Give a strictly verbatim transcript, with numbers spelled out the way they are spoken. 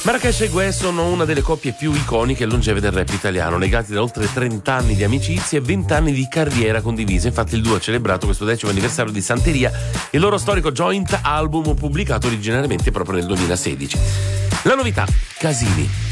Marracash e Guè sono una delle coppie più iconiche e longeve del rap italiano, legati da oltre trenta anni di amicizia e venti anni di carriera condivisa. Infatti il duo ha celebrato questo decimo anniversario di Santeria, il loro storico joint album pubblicato originariamente proprio nel duemilasedici. La novità, Casini.